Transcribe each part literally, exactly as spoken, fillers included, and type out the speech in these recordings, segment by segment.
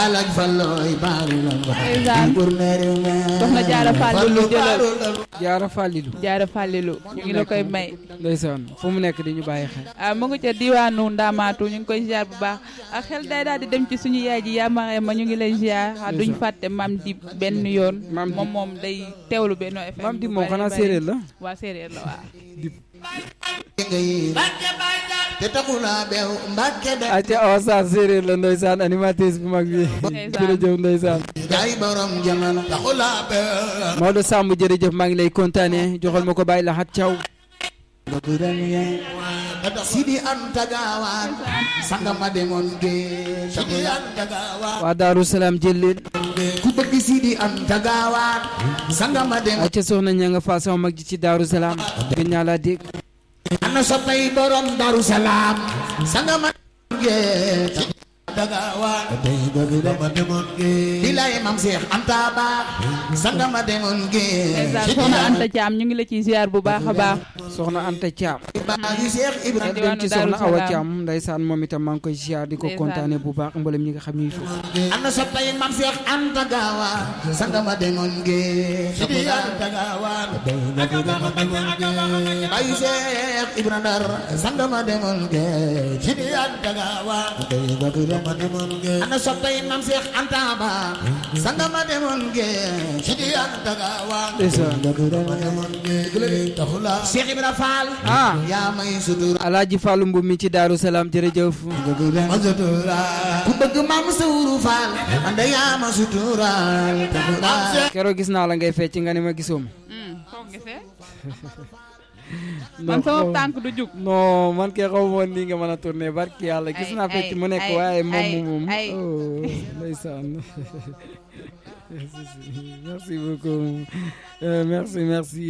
alak falloy bari la soxna Jaara Fàllilu jëlal Jaara Fàllilu Jaara Fàllilu ñu ngi la koy may ndeysaan fu mu nekk di ñu bàyyi xel ah mu ngi ca diwaanu Ndamaatu ñu ngi koy ziar bu baax ak xel day daal di dem ci suñu yaay ji yaamare ma ñu ngi lay ziar duñ fàtte mam di benn yoon moom moom day teewlu Benno F M mam di moom xanaa séeréer la waa séeréer la waa te taxula beew Mbàkke de aca awa Sarr séeréer la ndeysaan animatrice bu mag bi jërëjëf ndeysaan jaay borom jamono taxula beew Maodo Samb jërëjëf maa ngi lay kontaane joxal ma ko bàyyi la xat caw Sidi Anta Gaawaan sanga ma demoon géej Sidi Anta Gaawaan waa Daaru Salaam jël leen ku bëgg Sidi Anta Gaawaan sanga ma demoon aca soxna ña nga fa sama mag ji ci Daaru Salaam gën ñaa laa dégg ana soppay borom Daaru Salaam sanga ma demoon géej Dagawaan dama demoon géej bilaay Mam Seex Anta Ba sanga ma demoon géej soxna Anta Thiam ñu ngi la ci ziar bu baax a baax soxna Anta Thiam yu Seex Ibrahima dem ci soxna Awa Thiam ndeysaan moom itam maa ngi koy ziar di ko kontaane bu baax mboolem ñi nga xam ñuy foofu ana soppay Mam Seex Anta Gaawaan sanga ma demoon géej Sidi Anta Gaawaan yu Seex Ibrahima Dar sanga ma demoon géej Sidi Anta Gaawaan ana soppay Mam Seex Anta Ba sanga ma demoon géej Sidi Anta Gaawaan Seex Ibra Faal ah yaa may sutura Alaaji Fallu Mbu mi ci Daaru Salaam jërëjëf ma sutura ku bëgg Mam Sawru Faal anda yaa ma sutura keroog gis naa la ngay fecc nga ne ma gisoo ma foog gisee man sama tànk du jug non man kay xaw ma nii nga mën a tourné barki yàlla gis naa fecc mu nekk waaye moom moom ndeysaan merci beaucoup merci merci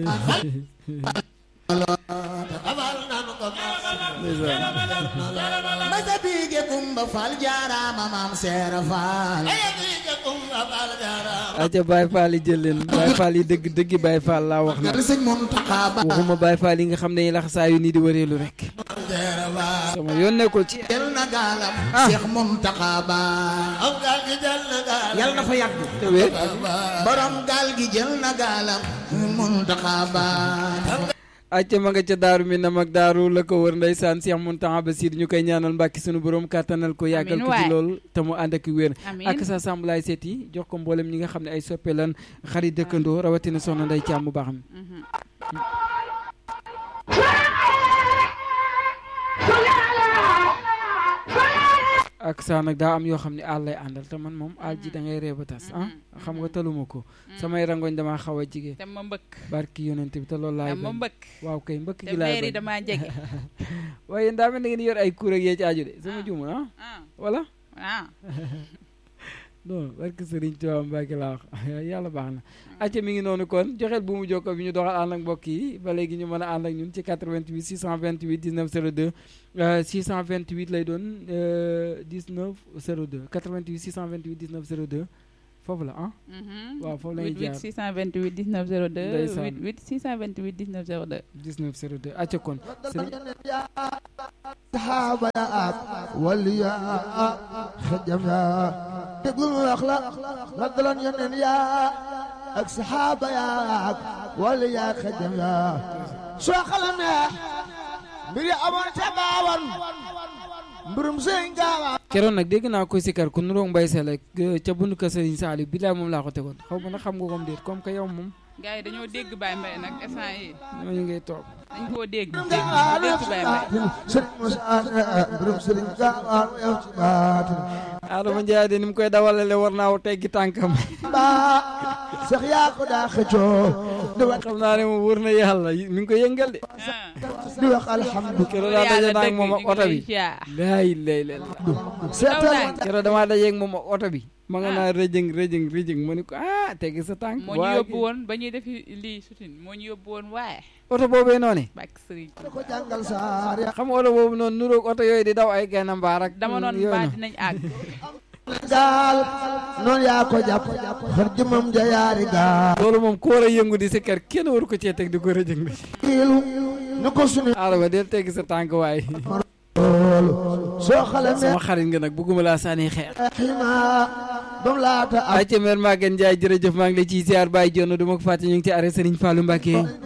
masa biige Kumba Faal jaaraama Maam Seera Faal aca Baye Fall yi jël leen Baye Fall yi dëgg dëgg Baye Fall laa wax na Sëñ Muntaxa Ba waxuma Baye Fall yi nga xam ne lax saa yu nii di wëreelu rek sama yoon nekkul ci jël na gaalam Seex Muntaxa Ba yàlla na fa yàgg te wér borom gaal gi jël na gaalam Muntaxa Ba acca ma nga ca daaru mi nam ak daaru la ko wër ndeysaan Cheikh Mountakha Bassir ñu koy ñaanal mbàkki sunu borom kàttanal ko yàggal ko ci lool te mu ànd ak wér ak sa samblaay seet yi jox ko mboolem ñi nga xam ne ay soppe lan xarit dëkkandoo rawatina soxna Ndey Caam mu baax mi ak saa nag daa am yoo xam ne àll lay àndal te man moom àll ji da ngay ree ba tas ah xam nga taluma ko samay rangoñ damaa xaw a jige te ma mbëkk barki yonent bi te loolu laay ma mbëkk waaw kay mbëkk gi te laay beeri damaa jege waaye yéen daa mel ne ngeen yor ay kuur ak yee ci aju de sama juum ah voilà ah non barki Sëriñ Tuubaa Mbàkke laa wax yàlla baax na acca mi ngi noonu kon joxeel bu mu jokko bi ñu doxal ànd ak mbokk yi ba léegi ñu mën a ànd ak ñun ci quatre-vingt-huit six cent vingt-huit dix-neuf zéro deux six cent vingt-huit lay doon dix-neuf zéro deux quatre-vingt-huit six cent vingt-huit dix-neuf zéro deux foofu la ah waaw foofu la ñuy jaar six cent vingt-huit dix-neuf zéro deux huit six cent vingt-huit dix-neuf zéro deux dix-neuf zéro deux acca kon saxaaba ya ak waliya xajam ya dégul wax la la daloon yeneen ya ak saxaaba ya ak waliya xajam ya soo xalamee mbir yi amoon ca baawan mbirum sëñ Gaawaan keroon nag dégg naa ko sikar ku nuroog mbay sele ca bundu kër Sëriñ Saaliw bilaay moom laa ko tegoon xaw ma nag xam nga kom déet comme que yow moom gars yi dañoo dégg Baye Mbaye nag instant yi ñooñu ngay toog dañ koo dégg dégg dégg Baye Mbaye sëriñ Musaa mbirum sëriñ Gaawaan yow ci baatin Adama Ndiaye de ni mu koy dawalale war naa wu teggi tànkam ba sax yaa ko daa xëccoo di wax xam naa ne moom wóor na yàlla mi ngi koy yëngal de di wax alhamdulilah keroog daa daje naa ak moom ak oto bi laay lay lay seetal keroog damaa dajeeg moom ak oto bi ma nga naa rëjëng rëjëng rëjëng ma ne ko ah teggi sa tànk moo ñu yóbbu woon ba ñuy def lii sutin moo ñu yóbbu woon waaye oto boobee noonu bak sëriñ ko jàngal saar ya xam nga oto boobu noonu nuroog oto yooyu di daw ay gaynde mbaar ak dama noon yooyu baa noonu. dinañ àgg gaal noonu yaa ko jàpp far jëmam ja yaari gaal loolu moom ku war a yëngu di si kër kenn waru ko cee teg di ko rëjëng di kiilu nu ko sunu Adama del teggi sa tànk waaye loolu soo xalamee sama xarit nga nag bëgguma laa sànni xeer xima bam laata am ay ca mère Maguette Ndiaye jërëjëf maa ngi lay ciy ziar Baye Jonn du ma ko fàtte ñu ngi ci arrêt Serigne Fallou Mbacké